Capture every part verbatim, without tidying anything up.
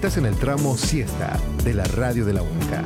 Estás en el tramo Siesta de la Radio de la UNCA.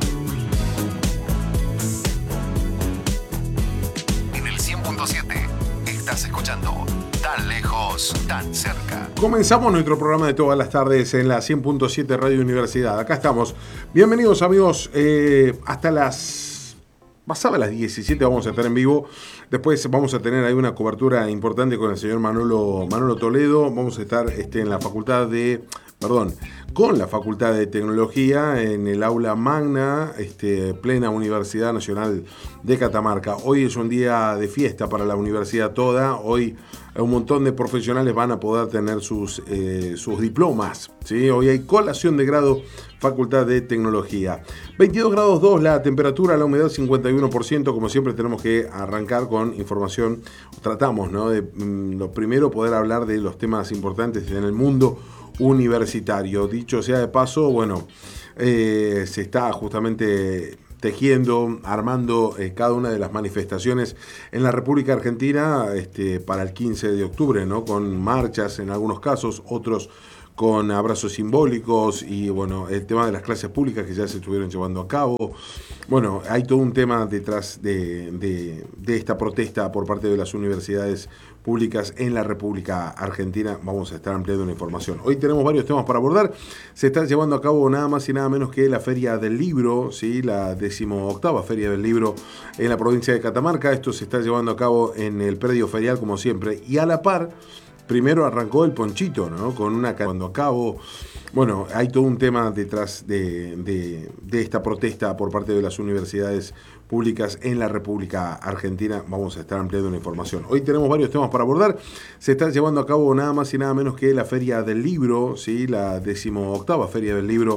En el cien punto siete estás escuchando Tan Lejos, Tan Cerca. Comenzamos nuestro programa de todas las tardes en la cien punto siete Radio Universidad. Acá estamos. Bienvenidos, amigos, eh, hasta las... pasaba las diecisiete vamos a estar en vivo. Después vamos a tener ahí una cobertura importante con el señor Manolo, Manolo Toledo. Vamos a estar este, en la facultad de... Perdón, con la Facultad de Tecnología en el aula magna, este, plena Universidad Nacional de Catamarca. Hoy es un día de fiesta para la universidad toda. Hoy un montón de profesionales van a poder tener sus, eh, sus diplomas, ¿sí? Hoy hay colación de grado Facultad de Tecnología. veintidós grados dos la temperatura, la humedad cincuenta y uno por ciento. Como siempre tenemos que arrancar con información. Tratamos, ¿no? De mm, lo primero poder hablar de los temas importantes en el mundo universitario. Dicho sea de paso, bueno, eh, se está justamente tejiendo, armando eh, cada una de las manifestaciones en la República Argentina este, para el quince de octubre, ¿no? Con marchas en algunos casos, otros con abrazos simbólicos y bueno, el tema de las clases públicas que ya se estuvieron llevando a cabo. Bueno, hay todo un tema detrás de, de, de esta protesta por parte de las universidades públicas en la República Argentina. Vamos a estar ampliando la información. Hoy tenemos varios temas para abordar. Se está llevando a cabo nada más y nada menos que la Feria del Libro, ¿sí? La decimoctava Feria del Libro en la provincia de Catamarca. Esto se está llevando a cabo en el predio ferial, como siempre, y a la par primero arrancó el ponchito, ¿no? Con una cuando acabo. Bueno, hay todo un tema detrás de, de, de esta protesta por parte de las universidades públicas en la República Argentina. Vamos a estar ampliando la información. Hoy tenemos varios temas para abordar. Se está llevando a cabo nada más y nada menos que la Feria del Libro, ¿sí? La decimoctava Feria del Libro